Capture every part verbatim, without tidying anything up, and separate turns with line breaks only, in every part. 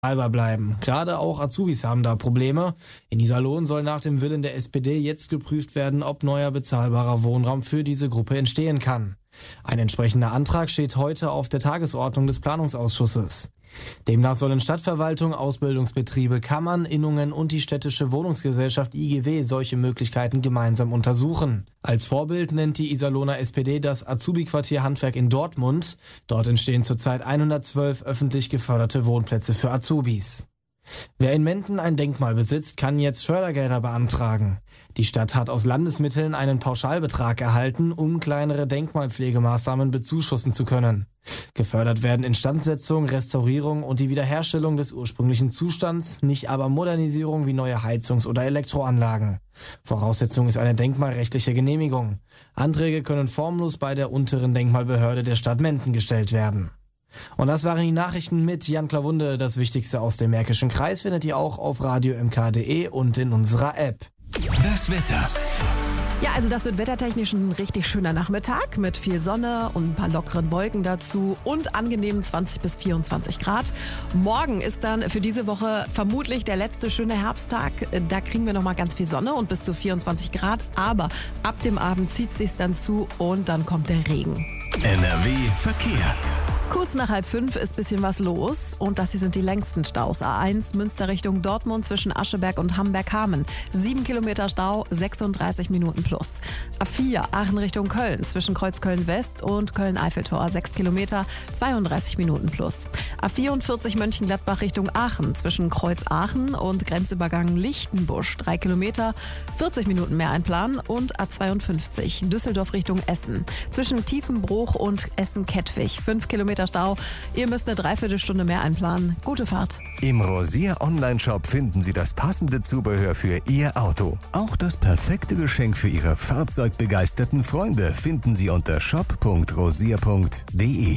bezahlbar bleiben. Gerade auch Azubis haben da Probleme. In Iserlohn soll nach dem Willen der S P D jetzt geprüft werden, ob neuer bezahlbarer Wohnraum für diese Gruppe entstehen kann. Ein entsprechender Antrag steht heute auf der Tagesordnung des Planungsausschusses. Demnach sollen Stadtverwaltung, Ausbildungsbetriebe, Kammern, Innungen und die städtische Wohnungsgesellschaft I G W solche Möglichkeiten gemeinsam untersuchen. Als Vorbild nennt die Iserlohner S P D das Azubi-Quartier Handwerk in Dortmund. Dort entstehen zurzeit hundertzwölf öffentlich geförderte Wohnplätze für Azubis. Wer in Menden ein Denkmal besitzt, kann jetzt Fördergelder beantragen. Die Stadt hat aus Landesmitteln einen Pauschalbetrag erhalten, um kleinere Denkmalpflegemaßnahmen bezuschussen zu können. Gefördert werden Instandsetzung, Restaurierung und die Wiederherstellung des ursprünglichen Zustands, nicht aber Modernisierung wie neue Heizungs- oder Elektroanlagen. Voraussetzung ist eine denkmalrechtliche Genehmigung. Anträge können formlos bei der unteren Denkmalbehörde der Stadt Menden gestellt werden. Und das waren die Nachrichten mit Jan Klawunde. Das Wichtigste aus dem Märkischen Kreis findet ihr auch auf radio m k punkt d e und in unserer App.
Das Wetter.
Ja, also das wird wettertechnisch ein richtig schöner Nachmittag mit viel Sonne und ein paar lockeren Wolken dazu und angenehmen zwanzig bis vierundzwanzig Grad. Morgen ist dann für diese Woche vermutlich der letzte schöne Herbsttag. Da kriegen wir nochmal ganz viel Sonne und bis zu vierundzwanzig Grad. Aber ab dem Abend zieht es sich dann zu und dann kommt der Regen.
N R W Verkehr.
Kurz nach halb fünf ist bisschen was los und das hier sind die längsten Staus. A eins Münster Richtung Dortmund zwischen Ascheberg und Hamberg-Hamen. Sieben Kilometer Stau, sechsunddreißig Minuten plus. A vier Aachen Richtung Köln zwischen Kreuzköln-West und Köln-Eiffeltor. Sechs Kilometer, zweiunddreißig Minuten plus. A vierundvierzig Mönchengladbach Richtung Aachen zwischen Kreuz Aachen und Grenzübergang Lichtenbusch. Drei Kilometer, vierzig Minuten mehr einplanen. Und A zweiundfünfzig Düsseldorf Richtung Essen zwischen Tiefenbruch und Essen-Kettwig. Fünf Kilometer Stau. Ihr müsst eine Dreiviertelstunde mehr einplanen. Gute Fahrt.
Im Rosier Online-Shop finden Sie das passende Zubehör für Ihr Auto. Auch das perfekte Geschenk für Ihre fahrzeugbegeisterten Freunde finden Sie unter shop punkt rosier punkt d e.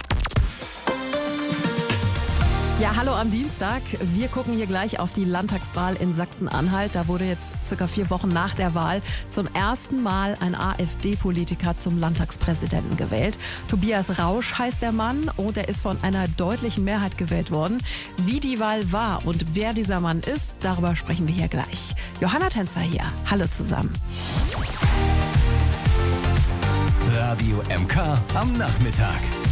Ja, hallo am Dienstag. Wir gucken hier gleich auf die Landtagswahl in Sachsen-Anhalt. Da wurde jetzt circa vier Wochen nach der Wahl zum ersten Mal ein AfD-Politiker zum Landtagspräsidenten gewählt. Tobias Rausch heißt der Mann und er ist von einer deutlichen Mehrheit gewählt worden. Wie die Wahl war und wer dieser Mann ist, darüber sprechen wir hier gleich. Johanna Tänzer hier. Hallo zusammen.
Radio M K am Nachmittag.